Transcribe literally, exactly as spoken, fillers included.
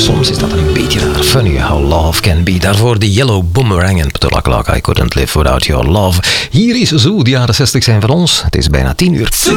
soms is dat een beetje raar. Funny how love can be. Daarvoor de Yellow Boomerang en Petula Clark, I couldn't live without your love. Hier is Zoo, de jaren zestig zijn voor ons. Het is bijna tien uur.